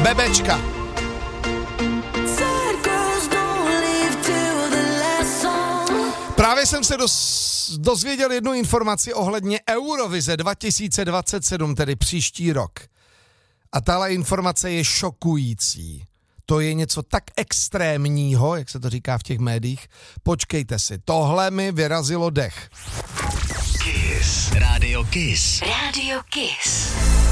Bebečka. Právě jsem se dozvěděl jednu informaci ohledně Eurovize 2027, tedy příští rok. A tahle informace je šokující. To je něco tak extrémního, jak se to říká v těch médiích. Počkejte si, tohle mi vyrazilo dech. Kiss. Rádio Kiss. Rádio Kiss.